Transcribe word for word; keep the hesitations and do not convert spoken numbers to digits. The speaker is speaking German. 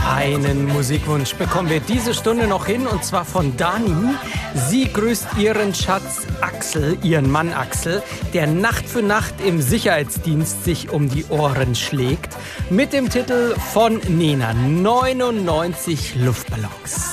Einen Musikwunsch bekommen wir diese Stunde noch hin, und zwar von Dani. Sie grüßt ihren Schatz Axel, ihren Mann Axel, der Nacht für Nacht im Sicherheitsdienst sich um die Ohren schlägt, mit dem Titel von Nena, neunundneunzig Luftballons.